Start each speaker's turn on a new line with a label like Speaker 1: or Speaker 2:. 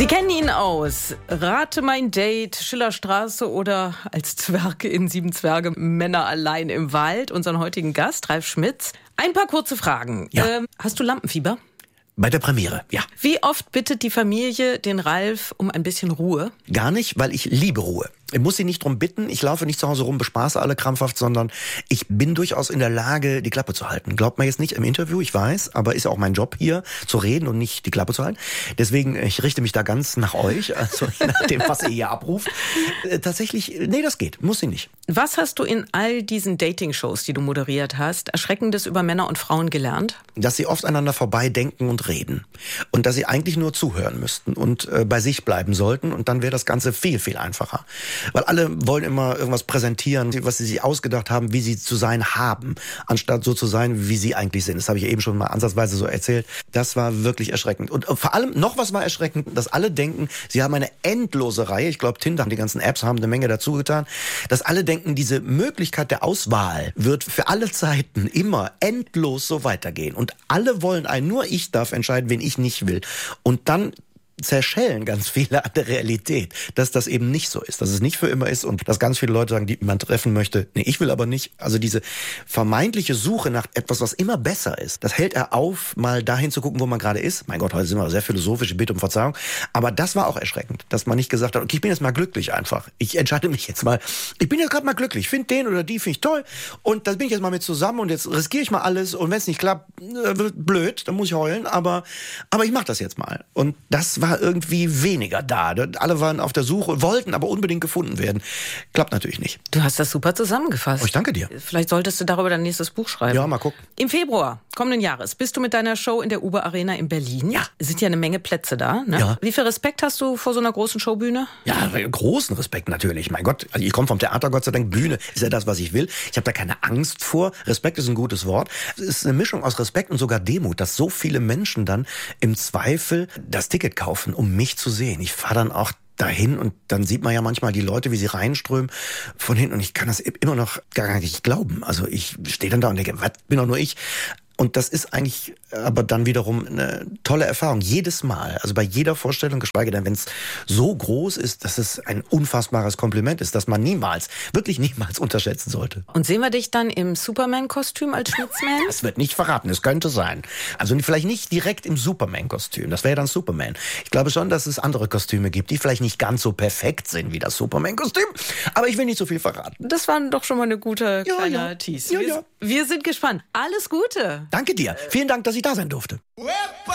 Speaker 1: Sie kennen ihn aus Rate mein Date, Schillerstraße oder als Zwerg in Sieben Zwerge, Männer allein im Wald. Unseren heutigen Gast, Ralf Schmitz. Ein paar kurze Fragen.
Speaker 2: Ja.
Speaker 1: Hast du Lampenfieber?
Speaker 2: Bei der Premiere, ja.
Speaker 1: Wie oft bittet die Familie den Ralf um ein bisschen Ruhe?
Speaker 2: Gar nicht, weil ich liebe Ruhe. Ich muss sie nicht drum bitten, ich laufe nicht zu Hause rum, bespaße alle krampfhaft, sondern ich bin durchaus in der Lage, die Klappe zu halten. Glaubt mir jetzt nicht im Interview, ich weiß, aber ist ja auch mein Job hier, zu reden und nicht die Klappe zu halten. Deswegen, ich richte mich da ganz nach euch, also je nachdem, was ihr hier abruft. Tatsächlich, nee, das geht, muss sie nicht.
Speaker 1: Was hast du in all diesen Dating-Shows, die du moderiert hast, Erschreckendes über Männer und Frauen gelernt?
Speaker 2: Dass sie oft aneinander vorbei denken und reden. Und dass sie eigentlich nur zuhören müssten und bei sich bleiben sollten. Und dann wäre das Ganze viel, viel einfacher. Weil alle wollen immer irgendwas präsentieren, was sie sich ausgedacht haben, wie sie zu sein haben, anstatt so zu sein, wie sie eigentlich sind. Das habe ich eben schon mal ansatzweise so erzählt. Das war wirklich erschreckend. Und vor allem noch was war erschreckend, dass alle denken, sie haben eine endlose Reihe. Ich glaube, Tinder, die ganzen Apps haben eine Menge dazu getan. Dass alle denken, diese Möglichkeit der Auswahl wird für alle Zeiten immer endlos so weitergehen. Und alle wollen einen, nur ich darf entscheiden, wen ich nicht will. Und dann zerschellen ganz viele an der Realität, dass das eben nicht so ist, dass es nicht für immer ist und dass ganz viele Leute sagen, die man treffen möchte, nee, ich will aber nicht. Also diese vermeintliche Suche nach etwas, was immer besser ist, das hält er auf, mal dahin zu gucken, wo man gerade ist. Mein Gott, heute sind wir sehr philosophisch, ich bitte um Verzeihung. Aber das war auch erschreckend, dass man nicht gesagt hat, okay, ich bin jetzt mal glücklich einfach. Ich entscheide mich jetzt mal, ich bin jetzt gerade mal glücklich, finde den oder die, finde ich toll und da bin ich jetzt mal mit zusammen und jetzt riskiere ich mal alles und wenn es nicht klappt, wird blöd, dann muss ich heulen, aber ich mache das jetzt mal. Und das war irgendwie weniger da. Alle waren auf der Suche, wollten aber unbedingt gefunden werden. Klappt natürlich nicht.
Speaker 1: Du hast das super zusammengefasst.
Speaker 2: Oh, ich danke dir.
Speaker 1: Vielleicht solltest du darüber dein nächstes Buch schreiben.
Speaker 2: Ja, mal gucken.
Speaker 1: Im Februar kommenden Jahres bist du mit deiner Show in der Uber Arena in Berlin.
Speaker 2: Ja.
Speaker 1: Es sind ja eine Menge Plätze da. Ne?
Speaker 2: Ja.
Speaker 1: Wie viel Respekt hast du vor so einer großen Showbühne?
Speaker 2: Ja, großen Respekt natürlich. Mein Gott, also ich komme vom Theater, Gott sei Dank, Bühne ist ja das, was ich will. Ich habe da keine Angst vor. Respekt ist ein gutes Wort. Es ist eine Mischung aus Respekt und sogar Demut, dass so viele Menschen dann im Zweifel das Ticket kaufen, um mich zu sehen. Ich fahre dann auch dahin und dann sieht man ja manchmal die Leute, wie sie reinströmen von hinten und ich kann das immer noch gar nicht glauben. Also ich stehe dann da und denke, was, bin doch nur ich. Und das ist eigentlich aber dann wiederum eine tolle Erfahrung. Jedes Mal, also bei jeder Vorstellung, geschweige denn, wenn es so groß ist, dass es ein unfassbares Kompliment ist, das man niemals, wirklich niemals unterschätzen sollte.
Speaker 1: Und sehen wir dich dann im Superman-Kostüm als Schmitzman?
Speaker 2: Das wird nicht verraten, es könnte sein. Also vielleicht nicht direkt im Superman-Kostüm, das wäre dann Superman. Ich glaube schon, dass es andere Kostüme gibt, die vielleicht nicht ganz so perfekt sind wie das Superman-Kostüm, aber ich will nicht so viel verraten.
Speaker 1: Das war doch schon mal eine gute kleine Tease.
Speaker 2: Ja.
Speaker 1: Wir sind gespannt. Alles Gute.
Speaker 2: Danke dir. Vielen Dank, dass ich da sein durfte.